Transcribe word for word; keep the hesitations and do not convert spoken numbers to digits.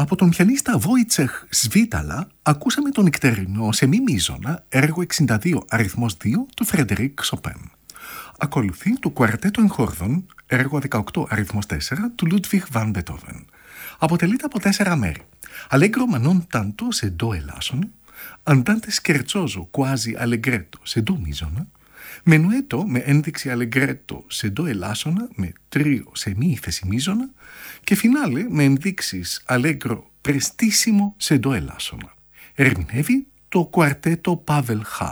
Από τον πιανίστα Βόιτσεχ Σβίταλα ακούσαμε τον νυκτερινό σε μη μείζωνα, έργο εξήντα δύο αριθμός δύο του Φρεντερίκ Σοπέν. Ακολουθεί το κουαρτέτο εγχόρδων, έργο δεκαοκτώ αριθμός τέσσερα του Λούντβιχ Βαν Μπετόβεν. Αποτελείται από τέσσερα μέρη. Allegro ma non tanto σε ντο ελάσσονα, Andante scherzoso quasi allegretto σε ντο μείζωνα, Menuetto με ένδειξη allegretto σε ντο ελάσσονα με τρίο σε μη ύφεση μείζωνα και φινάλε με ενδείξεις allegro prestissimo σε ντο ελάσσονα. Ερμηνεύει το κουαρτέτο Πάβελ Χάρ.